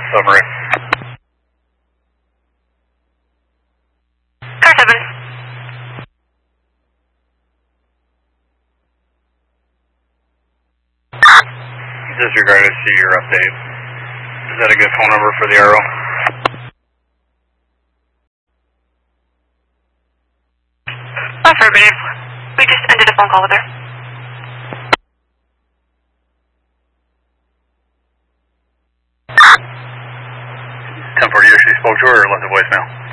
submarine. Car 7. Disregarded, see your update. Is that a good phone number for the Arrow? Affirmative. We just ended a phone call with her. 1040, you actually spoke to her or left a voicemail?